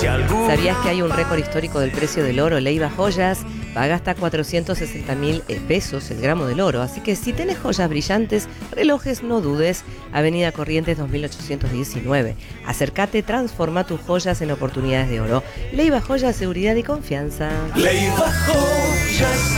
¿Sabías que hay un récord histórico del precio del oro? Leiva Joyas paga hasta 460.000 pesos el gramo del oro. Así que si tenés joyas brillantes, relojes, no dudes. Avenida Corrientes 2819. Acércate, transforma tus joyas en oportunidades de oro. Leiva Joyas, seguridad y confianza. Leiva Joyas.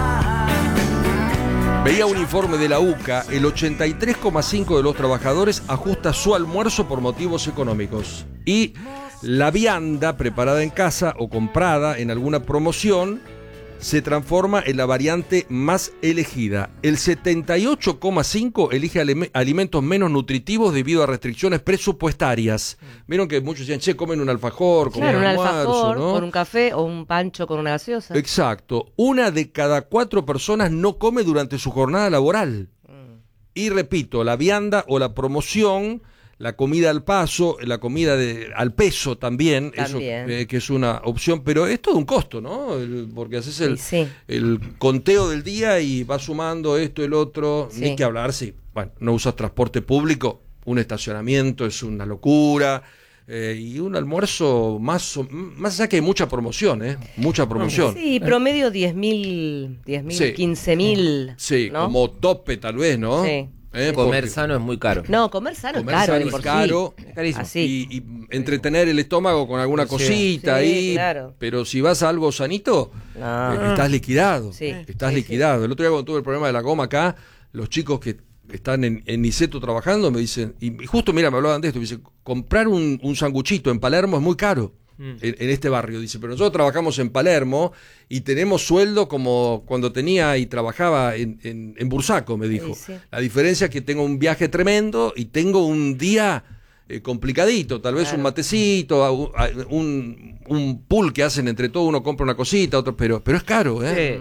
Veía un informe de la UCA, el 83,5% de los trabajadores ajusta su almuerzo por motivos económicos. Y la vianda preparada en casa o comprada en alguna promoción se transforma en la variante más elegida. El 78,5% elige alimentos menos nutritivos debido a restricciones presupuestarias. Vieron que muchos decían, comen un alfajor, comen un almuerzo, alfajor, ¿no? Con un café o un pancho con una gaseosa. Exacto. 1 de cada 4 personas no come durante su jornada laboral. Y repito, la vianda o la promoción, la comida al paso, la comida al peso también. Eso, que es una opción, pero es todo un costo, ¿no? Porque haces el conteo del día y vas sumando esto, el otro, ni que hablar, bueno, no usas transporte público, un estacionamiento es una locura, y un almuerzo más allá que hay mucha promoción, mucha promoción. Sí, promedio 10.000, 15.000. Sí, ¿no? Como tope tal vez, ¿no? Sí. Comer sano es muy caro. No, comer sano es caro. Es caro. Y entretener el estómago con alguna cosita ahí. Claro. Pero si vas a algo sanito, estás liquidado. Estás liquidado. El otro día cuando tuve el problema de la goma acá, los chicos que están en Niceto trabajando me dicen, y justo me hablaban de esto, me dicen, comprar un sanguchito en Palermo es muy caro. En este barrio, dice, pero nosotros trabajamos en Palermo y tenemos sueldo como cuando tenía y trabajaba en Bursaco, me dijo. La diferencia es que tengo un viaje tremendo y tengo un día complicadito, tal vez un matecito, un pool que hacen entre todos, uno compra una cosita, otro, pero es caro,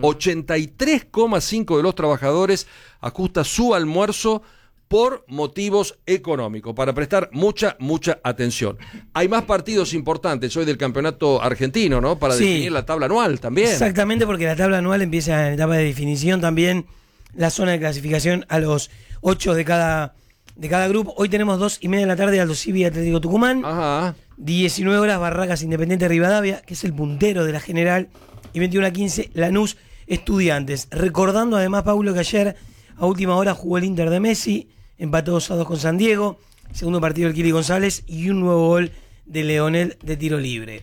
83,5% de los trabajadores ajusta su almuerzo por motivos económicos, para prestar mucha atención. Hay más partidos importantes hoy del campeonato argentino, ¿no? Para definir la tabla anual también. Exactamente, porque la tabla anual empieza en etapa de definición también, la zona de clasificación a los 8 de cada grupo. Hoy tenemos 2:30 de la tarde Aldo Civi Atlético Tucumán. 19 horas Barracas Independiente Rivadavia, que es el puntero de la general, y 21:15 Lanús Estudiantes. Recordando además, Paulo, que ayer a última hora jugó el Inter de Messi, empató 2-2 con San Diego, segundo partido del Kili González y un nuevo gol de Leonel de tiro libre.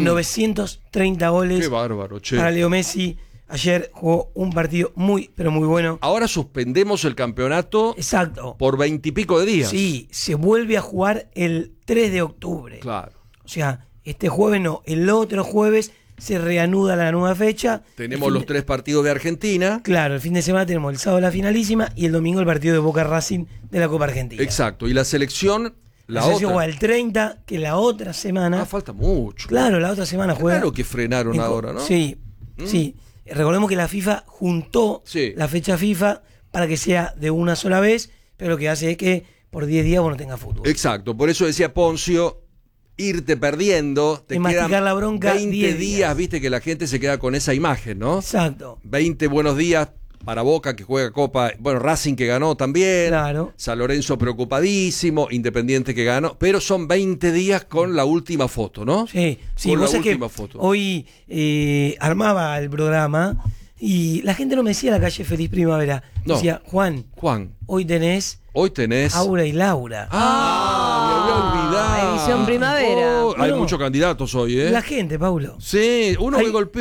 930 goles. Qué bárbaro, para Leo Messi. Ayer jugó un partido muy, pero muy bueno. Ahora suspendemos el campeonato. Exacto. Por 20 y pico de días. Sí, se vuelve a jugar el 3 de octubre. Claro. O sea, este jueves no, el otro jueves se reanuda la nueva fecha. Tenemos los 3 partidos de Argentina. Claro, el fin de semana tenemos el sábado la finalísima y el domingo el partido de Boca Racing de la Copa Argentina. Exacto, y la selección, la selección juega el 30, que la otra semana... falta mucho. Claro, la otra semana juega... Claro que frenaron ahora, ¿no? Sí, sí. Recordemos que la FIFA juntó la fecha FIFA para que sea de una sola vez, pero lo que hace es que por 10 días vos no tengas fútbol. Exacto, por eso decía Poncio, irte perdiendo, te quedan la bronca 20 días, viste que la gente se queda con esa imagen, ¿no? Exacto. 20 buenos días para Boca, que juega Copa, bueno, Racing que ganó también, claro. San Lorenzo preocupadísimo, Independiente que ganó, pero son 20 días con la última foto, ¿no? Sí, con vos la última foto. Hoy armaba el programa y la gente no me decía la calle Feliz Primavera, decía, Juan, hoy tenés Aura y Laura. Me había olvidado. Edición primavera. Hay muchos candidatos hoy, La gente, Paulo. Sí, uno que golpeó.